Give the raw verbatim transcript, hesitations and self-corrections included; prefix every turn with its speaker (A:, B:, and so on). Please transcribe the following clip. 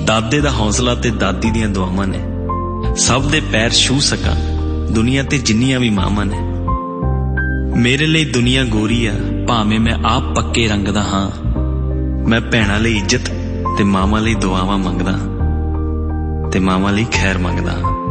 A: दादे दा हौसला ते दादी दियां दुआवां ने सब दे पैर छू सकां दुनिया ते जिन्नियां भी मावां ने। मेरे लिए दुनिया गोरी आ भावें मैं आप पक्के रंग दा हां, मैं भैणां लई इज्जत ते मावां लई दुआवां मंगदा ते मावां लई खैर मंगदा।